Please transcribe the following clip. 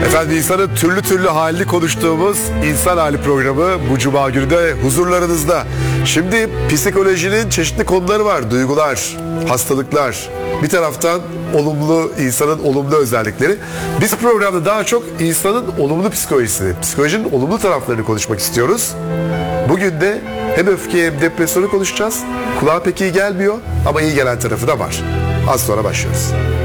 Efendim insanın türlü türlü halini konuştuğumuz İnsan Hali programı bu cuma günü de huzurlarınızda. Şimdi psikolojinin çeşitli konuları var. Duygular, hastalıklar, bir taraftan olumlu, insanın olumlu özellikleri. Biz programda daha çok insanın olumlu psikolojisini, psikolojinin olumlu taraflarını konuşmak istiyoruz. Bugün de hem öfke hem depresyonu konuşacağız. Kulağa pek iyi gelmiyor ama iyi gelen tarafı da var. Az sonra başlıyoruz.